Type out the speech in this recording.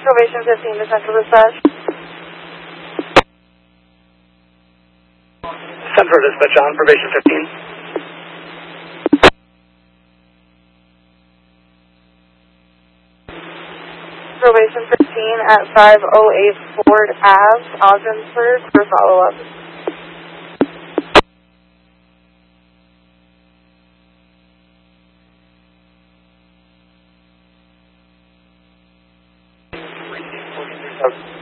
Probation 15 to Central Dispatch. Central Dispatch on, Probation 15. Probation 15 at 508 Ford Ave, Ogdensburg for follow-up. Okay.